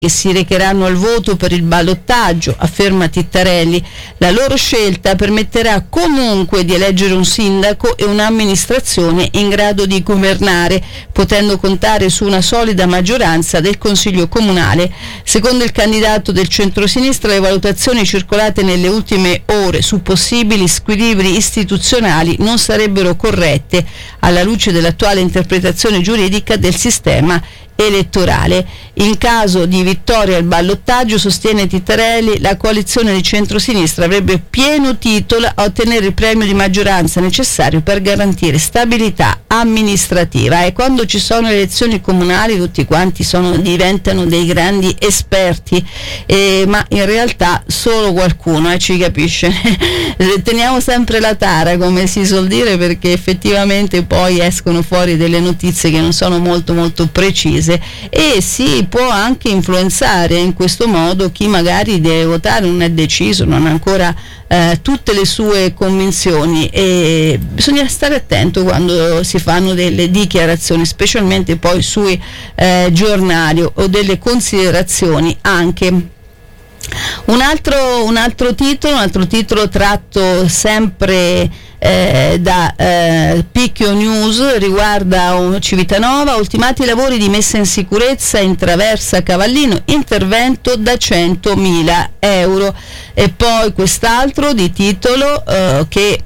che si recheranno al voto per il ballottaggio, afferma Tittarelli. La loro scelta permetterà comunque di eleggere un sindaco e un'amministrazione in grado di governare, potendo contare su una solida maggioranza del Consiglio Comunale. Secondo il candidato del centrosinistra, le valutazioni circolate nelle ultime ore su possibili squilibri istituzionali non sarebbero corrette alla luce dell'attuale interpretazione giuridica del sistema elettorale. In caso di vittoria al ballottaggio, sostiene Tittarelli, la coalizione di centrosinistra avrebbe pieno titolo a ottenere il premio di maggioranza necessario per garantire stabilità amministrativa. E quando ci sono le elezioni comunali tutti quanti diventano dei grandi esperti, ma in realtà solo qualcuno ci capisce. Teniamo sempre la tara, come si suol dire, perché effettivamente poi escono fuori delle notizie che non sono molto molto precise, e si può anche influenzare in questo modo chi magari deve votare, non è deciso, non ha ancora tutte le sue convinzioni, e bisogna stare attento quando si fanno delle dichiarazioni, specialmente poi sui giornali, o delle considerazioni anche. Un altro titolo tratto sempre da Picchio News riguarda Civitanova, ultimati i lavori di messa in sicurezza in traversa Cavallino, intervento da 100.000 euro. E poi quest'altro di titolo che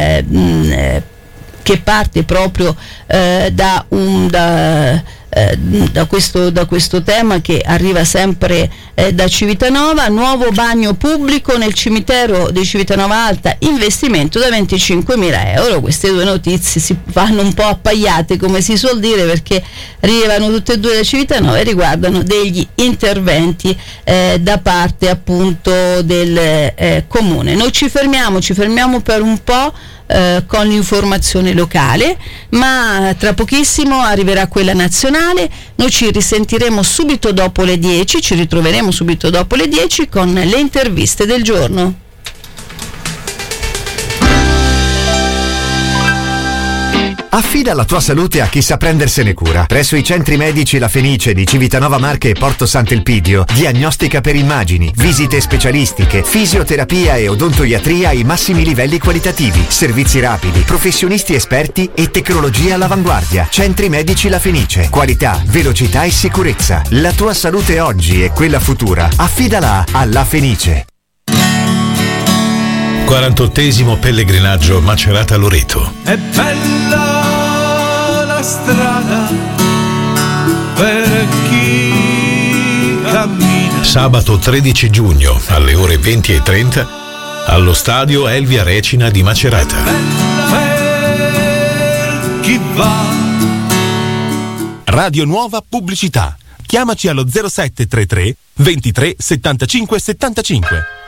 parte proprio da questo tema che arriva sempre da Civitanova. Nuovo bagno pubblico nel cimitero di Civitanova Alta, investimento da 25.000 euro. Queste due notizie si fanno un po' appaiate, come si suol dire, perché arrivano tutte e due da Civitanova e riguardano degli interventi da parte appunto del comune. Noi ci fermiamo per un po' con l'informazione locale, ma tra pochissimo arriverà quella nazionale. Noi ci ritroveremo subito dopo le 10 con le interviste del giorno. Affida la tua salute a chi sa prendersene cura. Presso i centri medici La Fenice di Civitanova Marche e Porto Sant'Elpidio, diagnostica per immagini, visite specialistiche, fisioterapia e odontoiatria ai massimi livelli qualitativi, servizi rapidi, professionisti esperti e tecnologia all'avanguardia. Centri medici La Fenice, qualità, velocità e sicurezza. La tua salute oggi e quella futura, affidala a La Fenice. 48esimo pellegrinaggio Macerata-Loreto. È bella la strada per chi cammina. Sabato 13 giugno alle ore 20:30 allo stadio Elvia Recina di Macerata. Per chi va. Radio Nuova Pubblicità. Chiamaci allo 0733 23 75 75.